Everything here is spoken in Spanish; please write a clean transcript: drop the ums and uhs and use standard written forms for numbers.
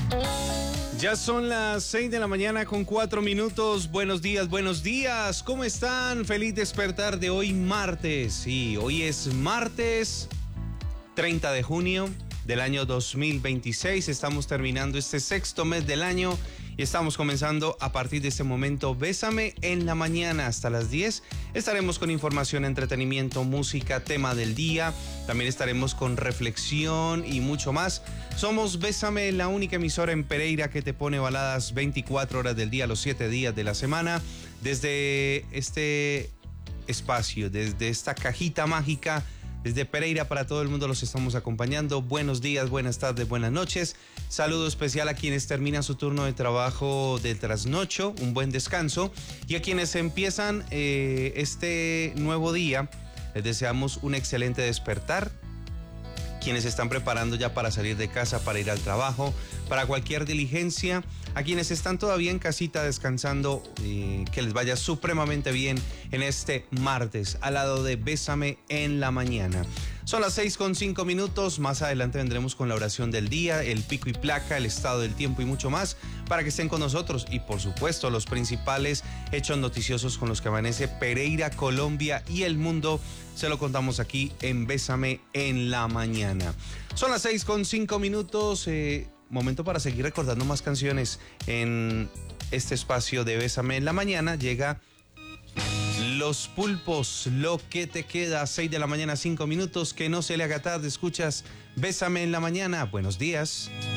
Ya son las 6 de la mañana con 4 minutos. Buenos días, buenos días. ¿Cómo están? Feliz despertar de hoy martes. Sí, hoy es martes 30 de junio del año 2026. Estamos terminando este sexto mes del año y estamos comenzando a partir de este momento Bésame en la mañana hasta las 10. Estaremos con información, entretenimiento, música, tema del día. También estaremos con reflexión y mucho más. Somos Bésame, la única emisora en Pereira que te pone baladas 24 horas del día, los 7 días de la semana. Desde este espacio, desde esta cajita mágica, desde Pereira para todo el mundo los estamos acompañando. Buenos días, buenas tardes, buenas noches. Saludo especial a quienes terminan su turno de trabajo de trasnocho, un buen descanso. Y a quienes empiezan este nuevo día, les deseamos un excelente despertar. Quienes se están preparando ya para salir de casa, para ir al trabajo, para cualquier diligencia. A quienes están todavía en casita descansando, que les vaya supremamente bien en este martes, al lado de Bésame en la mañana. Son las 6:05. Más adelante vendremos con la oración del día, el pico y placa, el estado del tiempo y mucho más para que estén con nosotros. Y por supuesto, los principales hechos noticiosos con los que amanece Pereira, Colombia y el mundo, se lo contamos aquí en Bésame en la mañana. Son las 6:05. Momento para seguir recordando más canciones en este espacio de Bésame en la mañana. Llega Los Pulpos, Lo que te queda, 6 de la mañana, 5 minutos. Que no se le haga tarde, escuchas Bésame en la mañana. Buenos días.